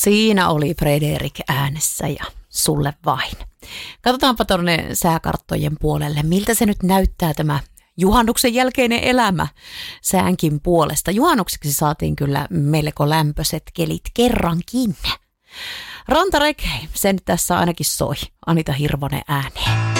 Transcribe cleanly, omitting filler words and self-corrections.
Siinä oli Frederik äänessä ja sulle vain. Katsotaanpa tuonne sääkarttojen puolelle, miltä se nyt näyttää tämä juhannuksen jälkeinen elämä säänkin puolesta. Juhannukseksi saatiin kyllä melko lämpöiset kelit kerrankin. Rantarek, sen tässä ainakin soi Anita Hirvonen ääneen.